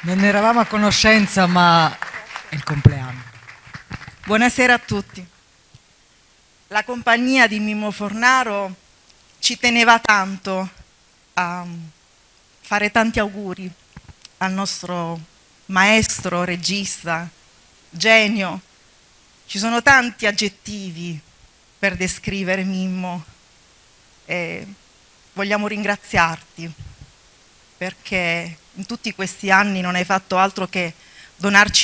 Non ne eravamo a conoscenza, ma è il compleanno. Buonasera a tutti. La compagnia di Mimmo Fornaro ci teneva tanto a fare tanti auguri al nostro maestro, regista, genio. Ci sono tanti aggettivi per descrivere Mimmo e vogliamo ringraziarti perché in tutti questi anni non hai fatto altro che donarci